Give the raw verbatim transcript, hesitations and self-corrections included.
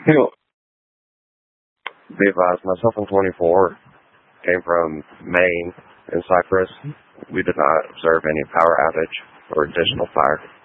Be advised, myself and twenty-four came from Maine in Cyprus. We did not observe any power outage or additional fire.